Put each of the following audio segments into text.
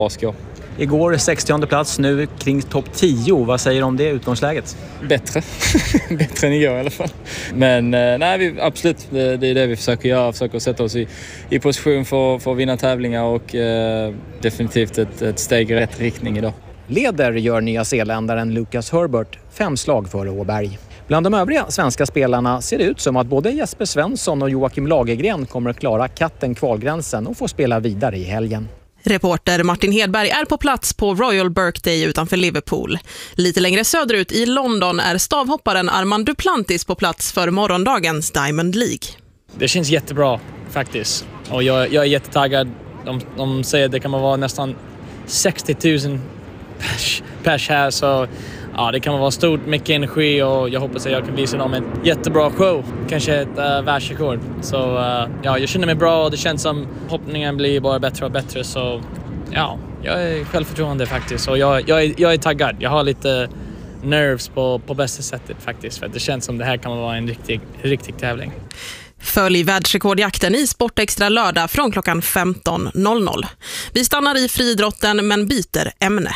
Asco. Igår 60:e plats, nu kring topp 10. Vad säger du om det utgångsläget? Bättre. Bättre än igår i alla fall. Men nej, absolut. Det är det vi försöker göra. Försöker sätta oss i position för att vinna tävlingar och definitivt ett steg i rätt riktning idag. Leder gör nya zeeländaren Lucas Herbert 5 slag före Åberg. Bland de övriga svenska spelarna ser det ut som att både Jesper Svensson och Joakim Lagergren kommer att klara katten kvalgränsen och få spela vidare i helgen. Reporter Martin Hedberg är på plats på Royal Birkday utanför Liverpool. Lite längre söderut i London är stavhopparen Armand Duplantis på plats för morgondagens Diamond League. Det känns jättebra faktiskt. Och jag är jättetaggad. De säger att det kan vara nästan 60 000 pers här, så ja, det kan vara stort, mycket energi, och jag hoppas att jag kan visa dem en jättebra show. Kanske ett världsrekord. Så ja, jag känner mig bra och det känns som hoppningen blir bara bättre och bättre. Så ja, jag är självförtroende faktiskt. Och jag är taggad. Jag har lite nerves på bästa sättet faktiskt. För det känns som det här kan vara en riktig tävling. Följ världsrekordjakten i Sportextra lördag från klockan 15.00. Vi stannar i friidrotten men byter ämne.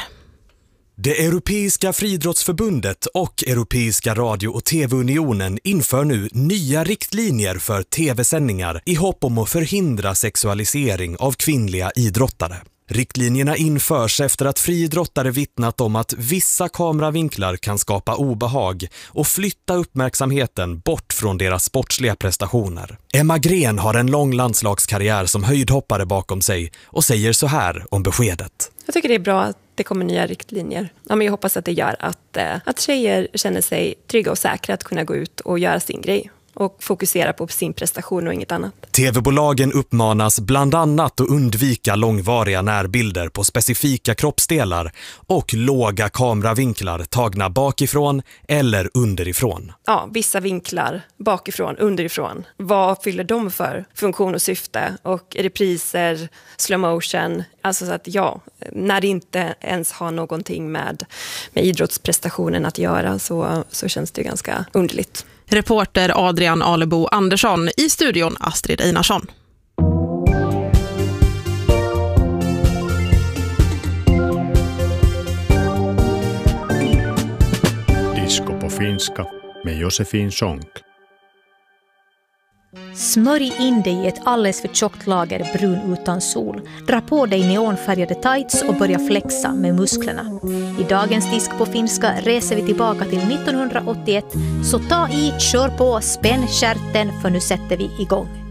Det Europeiska friidrottsförbundet och Europeiska radio- och tv-unionen inför nu nya riktlinjer för tv-sändningar i hopp om att förhindra sexualisering av kvinnliga idrottare. Riktlinjerna införs efter att friidrottare vittnat om att vissa kameravinklar kan skapa obehag och flytta uppmärksamheten bort från deras sportsliga prestationer. Emma Gren har en lång landslagskarriär som höjdhoppare bakom sig och säger så här om beskedet. Jag tycker det är bra att det kommer nya riktlinjer. Ja, men jag hoppas att det gör att tjejer känner sig trygga och säkra att kunna gå ut och göra sin grej och fokusera på sin prestation och inget annat. TV-bolagen uppmanas bland annat att undvika långvariga närbilder på specifika kroppsdelar och låga kameravinklar tagna bakifrån eller underifrån. Ja, vissa vinklar bakifrån, underifrån. Vad fyller de för funktion och syfte? Och repriser, slow motion. Alltså så att ja, när det inte ens har någonting med idrottsprestationen att göra så känns det ganska underligt. Reporter Adrian Alebo Andersson, i studion Astrid Einarsson. Disco på finska med Josefin Sonck. Smörj in dig i ett alldeles för tjockt lager brun utan sol. Dra på dig neonfärgade tights och börja flexa med musklerna. I dagens disk på finska reser vi tillbaka till 1981. Så ta i, kör på, spänn kärten, för nu sätter vi igång.